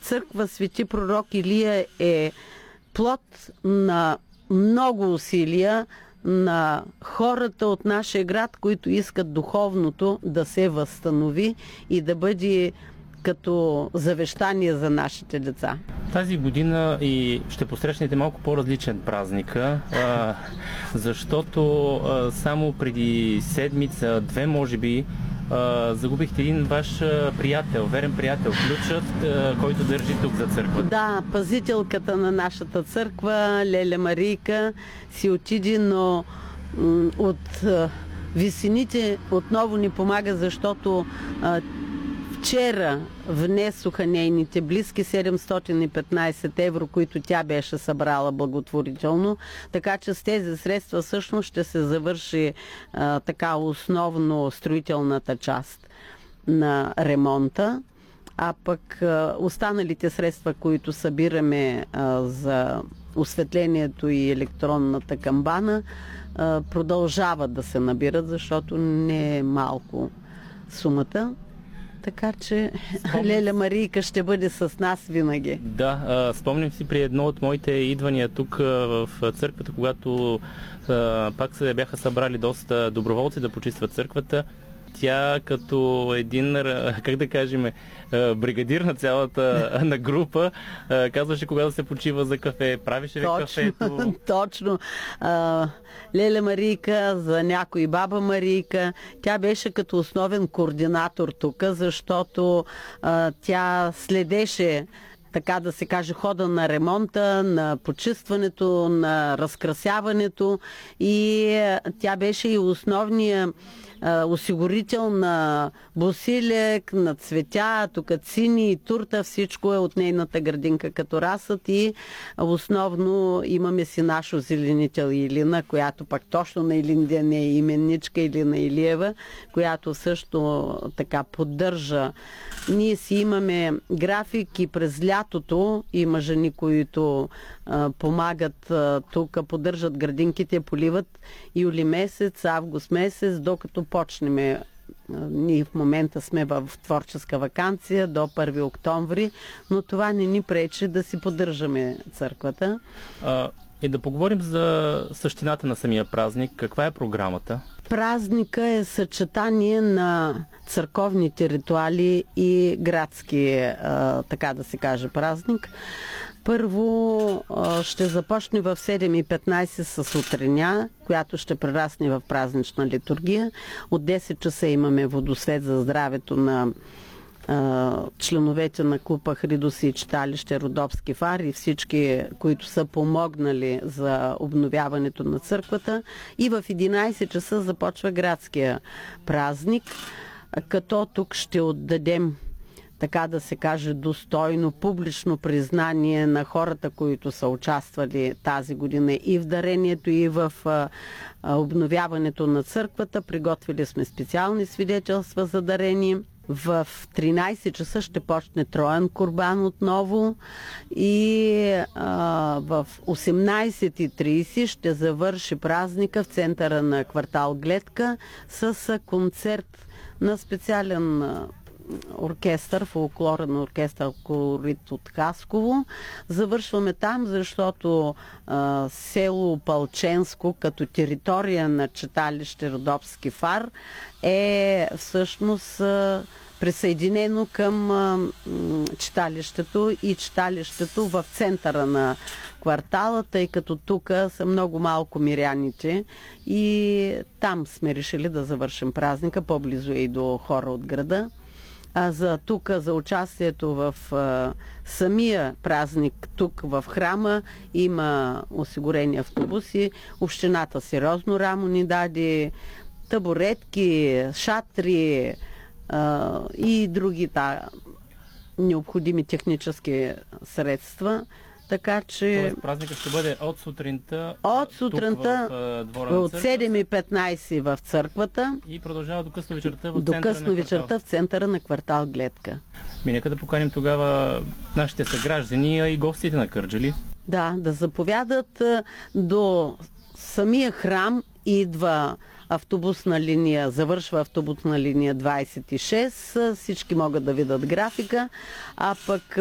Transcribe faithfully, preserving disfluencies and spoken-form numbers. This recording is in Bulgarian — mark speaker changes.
Speaker 1: църква Свети пророк Илия е плод на много усилия на хората от нашия град, които искат духовното да се възстанови и да бъде като завещание за нашите деца.
Speaker 2: Тази година и ще посрещнете малко по-различен празник, а, защото а, само преди седмица, две може би, а, загубихте един ваш приятел, верен приятел, ключът, а, който държи тук за църквата.
Speaker 1: Да, пазителката на нашата църква, Леля Марийка, си отиде, но м- от а, висините отново ни помага, защото а, вчера внесоха нейните близки седемстотин и петнайсет евро, които тя беше събрала благотворително, така че с тези средства всъщност ще се завърши а, така основно строителната част на ремонта, а пък а, останалите средства, които събираме а, за осветлението и електронната камбана, а, продължават да се набират, защото не е малко сумата. Така че спомням... Леля Марийка ще бъде с нас винаги.
Speaker 2: Да, а, спомням си при едно от моите идвания тук а, в църквата, когато а, пак се бяха събрали доста доброволци да почистват църквата. Тя като един, как да кажем, бригадир на цялата на група, казваше кога да се почива за кафе, правише ли кафето?
Speaker 1: Точно. А, Леля Марийка, за някой баба Марийка, тя беше като основен координатор тук, защото а, тя следеше, така да се каже, хода на ремонта, на почистването, на разкрасяването и тя беше и основния осигурител на босилек, на цветя, тук цини и турта, всичко е от нейната градинка като расът и основно имаме си нашо зеленител Илина, която пак точно на Илин ден е именничка, Илина Илиева, която също така поддържа. Ние си имаме график и през лятото има жени, които а, помагат а, тук, поддържат градинките, поливат юли месец, август месец, докато почнем. Ние в момента сме в творческа ваканция до първи октомври, но това не ни пречи да си поддържаме църквата.
Speaker 2: А, и да поговорим за същината на самия празник. Каква е програмата?
Speaker 1: Празника е съчетание на църковните ритуали и градски, а, така да се каже, празник. Първо ще започне в седем и петнайсет с утреня, която ще прерасне в празнична литургия. От десет часа имаме водосвет за здравето на а, членовете на клуб Ахридос и читалище Родопски фар и всички, които са помогнали за обновяването на църквата. И в единайсет часа започва градския празник, като тук ще отдадем, така да се каже, достойно публично признание на хората, които са участвали тази година и в дарението, и в а, а, обновяването на църквата. Приготвили сме специални свидетелства за дарение. В тринайсет часа ще почне троен курбан отново и а, в осемнайсет и трийсет ще завърши празника в центъра на квартал Гледка с концерт на специален оркестър, фолклорен оркестър Колорит от Хасково. Завършваме там, защото а, село Палченско като територия на читалище Родопски фар е всъщност а, присъединено към а, читалището и читалището в центъра на квартала, тъй като тук са много малко миряните и там сме решили да завършим празника, по-близо е и до хора от града. А за тук, за участието в а, самия празник тук в храма има осигурени автобуси. Общината сериозно рамо ни даде табуретки, шатри а, и други та, необходими технически средства. Така че...
Speaker 2: Тоест, празникът ще бъде от сутринта,
Speaker 1: от сутринта
Speaker 2: в, двора
Speaker 1: от седем и петнайсет в църквата
Speaker 2: и продължава до късно вечерта в
Speaker 1: до
Speaker 2: центъра
Speaker 1: късно
Speaker 2: на
Speaker 1: вечерта в центъра на квартал Гледка.
Speaker 2: Ми, нека да поканим тогава нашите съграждани, а и гостите на Кърджали.
Speaker 1: Да, да заповядат. До самия храм идва автобусна линия, завършва автобусна линия двайсет и шест. Всички могат да видят графика, а пък